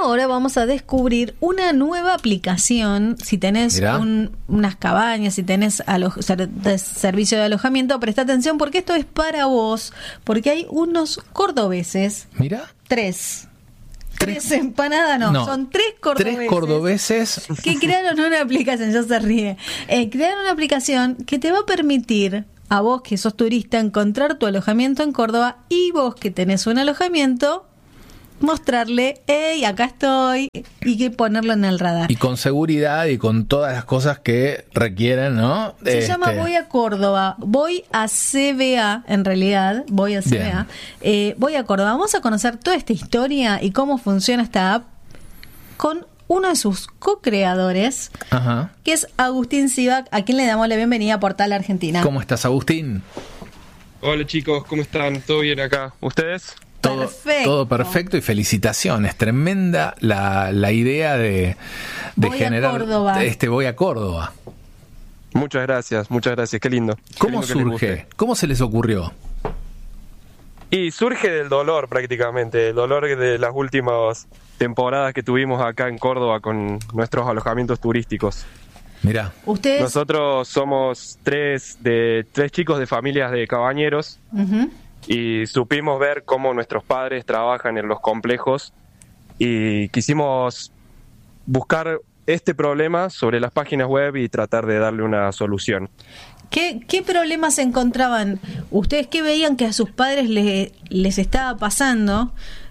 ahora vamos a descubrir una nueva aplicación. Si tenés unas cabañas, si tenés servicio de alojamiento, presta atención porque esto es para vos, porque hay unos cordobeses. Mira. Tres empanadas, no, son tres cordobeses que crearon una aplicación, ya se ríe. Crearon una aplicación que te va a permitir a vos que sos turista encontrar tu alojamiento en Córdoba, y vos que tenés un alojamiento mostrarle, hey, acá estoy, y que ponerlo en el radar. Y con seguridad y con todas las cosas que requieren, ¿no? Se llama Voy a Córdoba, voy a CBA, en realidad, voy a CBA. Voy a Córdoba. Vamos a conocer toda esta historia y cómo funciona esta app con uno de sus co-creadores, que es Agustín Sivak, a quien le damos la bienvenida a Portal Argentina. ¿Cómo estás, Agustín? Hola chicos, ¿cómo están? ¿Todo bien acá? ¿Ustedes? Todo perfecto y felicitaciones. Tremenda la idea de generar Voy a Córdoba. Muchas gracias, qué lindo. ¿Cómo qué lindo surge? ¿Cómo se les ocurrió? Y surge del dolor prácticamente, el dolor de las últimas temporadas que tuvimos acá en Córdoba con nuestros alojamientos turísticos. Mirá. Nosotros somos tres chicos de familias de cabañeros. Y supimos ver cómo nuestros padres trabajan en los complejos y quisimos buscar este problema sobre las páginas web y tratar de darle una solución. ¿Qué problemas encontraban? ¿Ustedes qué veían que a sus padres les estaba pasando?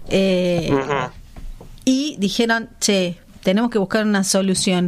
Y dijeron, tenemos que buscar una solución.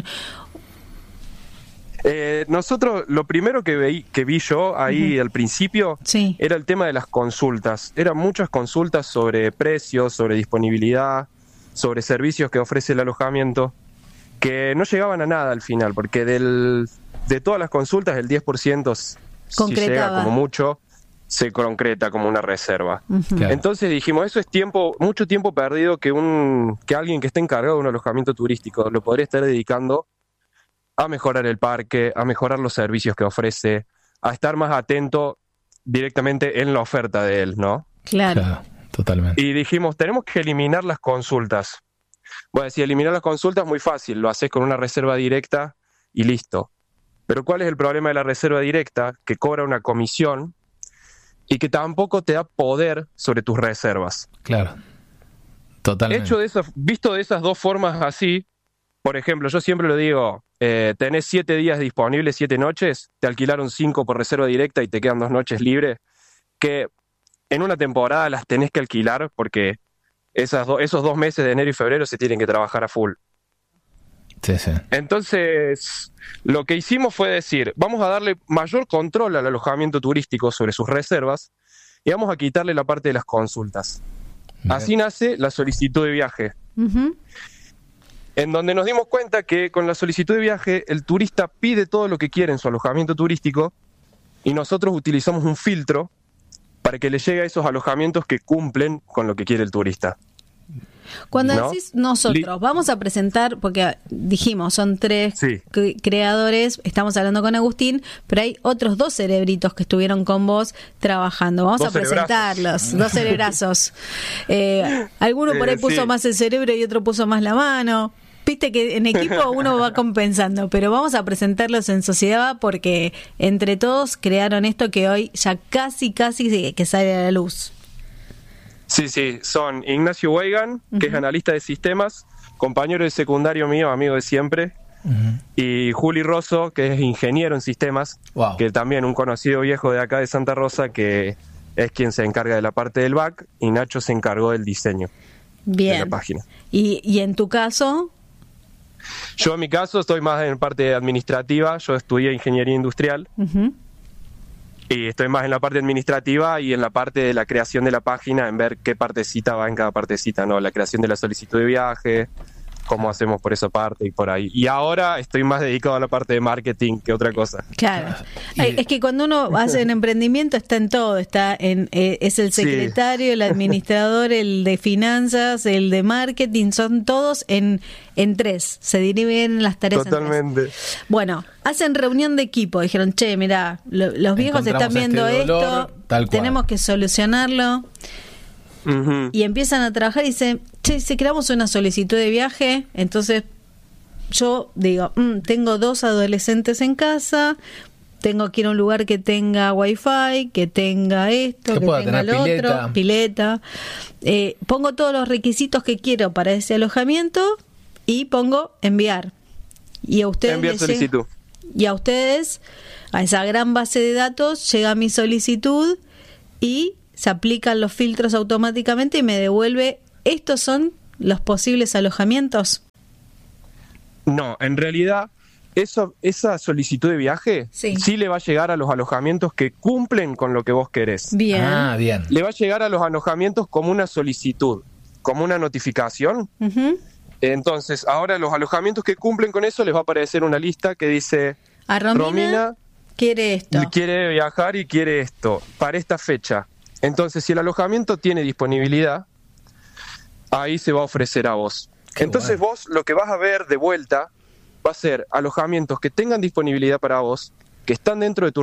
Nosotros, lo primero que vi yo ahí al principio era el tema de las consultas. Eran muchas consultas sobre precios, sobre disponibilidad, sobre servicios que ofrece el alojamiento, que no llegaban a nada al final, porque de todas las consultas el 10% si llega como mucho, se concreta como una reserva. Claro. Entonces dijimos, eso es mucho tiempo perdido que alguien que esté encargado de un alojamiento turístico lo podría estar dedicando a mejorar el parque, a mejorar los servicios que ofrece, a estar más atento directamente en la oferta de él, ¿no? Claro, totalmente. Y dijimos, tenemos que eliminar las consultas. Bueno, si eliminar las consultas es muy fácil, lo haces con una reserva directa y listo. Pero ¿cuál es el problema de la reserva directa? Que cobra una comisión y que tampoco te da poder sobre tus reservas. Claro, totalmente. Visto de esas dos formas así, por ejemplo, yo siempre lo digo, tenés 7 días disponibles, 7 noches, te alquilaron 5 por reserva directa y te quedan 2 noches libres, que en una temporada las tenés que alquilar porque esos 2 meses de enero y febrero se tienen que trabajar a full. Sí. Entonces, lo que hicimos fue decir, vamos a darle mayor control al alojamiento turístico sobre sus reservas y vamos a quitarle la parte de las consultas. Así nace la solicitud de viaje. En donde nos dimos cuenta que con la solicitud de viaje el turista pide todo lo que quiere en su alojamiento turístico y nosotros utilizamos un filtro para que le llegue a esos alojamientos que cumplen con lo que quiere el turista. Cuando decís nosotros, vamos a presentar, porque dijimos, son 3 creadores, estamos hablando con Agustín, pero hay otros 2 cerebritos que estuvieron con vos trabajando. Vamos a presentarlos, 2 cerebrazos. Alguno por ahí puso más el cerebro y otro puso más la mano. Viste que en equipo uno va compensando, pero vamos a presentarlos en sociedad porque entre todos crearon esto que hoy ya casi que sale a la luz. Sí, son Ignacio Weigan, que es analista de sistemas, compañero de secundario mío, amigo de siempre, y Juli Rosso, que es ingeniero en sistemas, que también un conocido viejo de acá de Santa Rosa, que es quien se encarga de la parte del back, y Nacho se encargó del diseño de la página. ¿Y en tu caso? Yo en mi caso estoy más en parte administrativa, yo estudié ingeniería industrial, y estoy más en la parte administrativa y en la parte de la creación de la página, en ver qué partecita va en cada partecita, ¿no? La creación de la solicitud de viaje, cómo hacemos por esa parte y por ahí. Y ahora estoy más dedicado a la parte de marketing que otra cosa. Claro. Es que cuando uno hace un emprendimiento está en todo, es el secretario, el administrador, el de finanzas, el de marketing, son todos en 3, se dividen las tareas. Totalmente. En 3. Bueno, hacen reunión de equipo, dijeron, mirá, los viejos están viendo esto, tenemos que solucionarlo. y empiezan a trabajar y dicen, che, si creamos una solicitud de viaje, entonces yo digo, tengo 2 adolescentes en casa, tengo que ir a un lugar que tenga wifi, que tenga esto, que tenga lo otro, pileta. Pongo todos los requisitos que quiero para ese alojamiento y pongo enviar. Y a ustedes enviar solicitud. Y a ustedes, a esa gran base de datos, llega mi solicitud y se aplican los filtros automáticamente y me devuelve, ¿estos son los posibles alojamientos? No, en realidad esa solicitud de viaje sí le va a llegar a los alojamientos que cumplen con lo que vos querés. Bien. Bien. Le va a llegar a los alojamientos como una solicitud, como una notificación. Entonces, ahora los alojamientos que cumplen con eso les va a aparecer una lista que dice a Romina quiere esto. Quiere viajar y quiere esto, para esta fecha. Entonces, si el alojamiento tiene disponibilidad, ahí se va a ofrecer a vos. Entonces vos lo que vas a ver de vuelta va a ser alojamientos que tengan disponibilidad para vos, que están dentro de tu